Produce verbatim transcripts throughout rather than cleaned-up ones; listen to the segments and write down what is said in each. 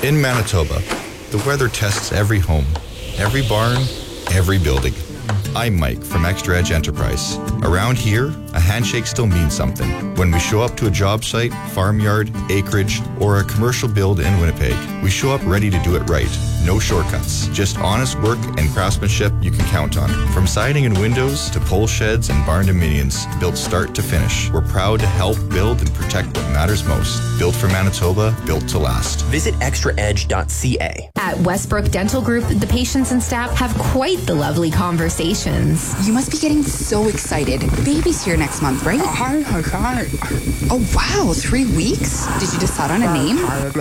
In Manitoba, the weather tests every home, every barn, every building. I'm Mike from Extra Edge Enterprise. Around here, a handshake still means something. When we show up to a job site, farmyard, acreage, or a commercial build in Winnipeg, we show up ready to do it right. No shortcuts, just honest work and craftsmanship you can count on. From siding and windows to pole sheds and barn dominions, built start to finish, we're proud to help build and protect what matters most. Built for Manitoba, built to last. Visit extra edge dot c a. At Westbrook Dental Group, the patients and staff have quite the lovely conversations. You must be getting so excited. Baby's here next month, right? Oh, wow, three weeks? Did you decide on a name?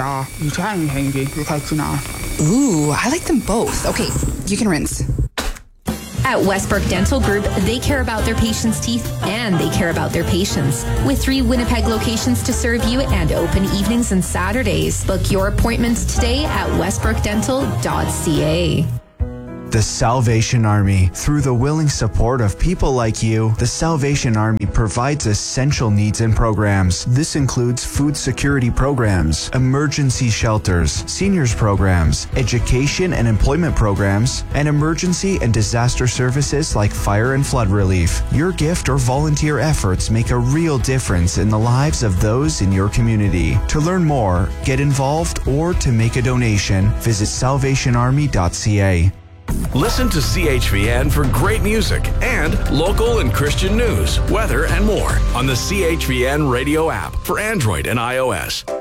Ooh, I like them both. Okay, you can rinse. At Westbrook Dental Group, they care about their patients' teeth and they care about their patients. With three Winnipeg locations to serve you and open evenings and Saturdays. Book your appointments today at westbrook dental dot c a. The Salvation Army. Through the willing support of people like you, the Salvation Army provides essential needs and programs. This includes food security programs, emergency shelters, seniors programs, education and employment programs, and emergency and disaster services like fire and flood relief. Your gift or volunteer efforts make a real difference in the lives of those in your community. To learn more, get involved, or to make a donation, visit salvation army dot c a. Listen to C H V N for great music and local and Christian news, weather, and more on the C H V N radio app for Android and iOS.